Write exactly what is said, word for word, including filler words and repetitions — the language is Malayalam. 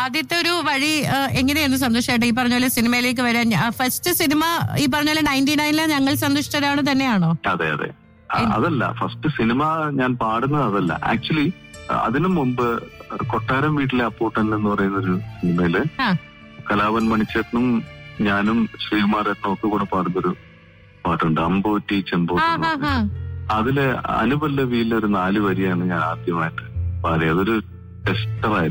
ആദ്യത്തെ ഒരു വഴി എങ്ങനെയായിരുന്നു സന്തോഷേട്ടാ ഈ പറഞ്ഞ പോലെ സിനിമയിലേക്ക് വരാൻ? ഫസ്റ്റ് സിനിമ ഈ പറഞ്ഞ പോലെ നയൻറ്റി നയനിലെ ഞങ്ങൾ സന്തുഷ്ടരാണ് തന്നെയാണോ? അതെ അതെ, അതല്ല ഫസ്റ്റ് സിനിമ ഞാൻ പാടുന്നത്, അതല്ല. ആക്ച്വലി അതിനു മുമ്പ് കൊട്ടാരം വീട്ടിലെ അപ്പൂട്ടൻ എന്ന് പറയുന്ന ഒരു സിനിമയില് കലാവൻ മണിച്ചേട്ടനും ഞാനും ശ്രീകുമാരേട്ടനും ഒക്കെ കൂടെ പാടുന്നൊരു പാട്ടുണ്ട്, അമ്പോറ്റി ചെമ്പോട്ടി. അതില് അനുപല്ലവിയിലെ ഒരു നാല് വരിയാണ് ഞാൻ ആദ്യമായിട്ട് പാടിയത്. അതൊരു ടെസ്റ്ററായിരുന്നു.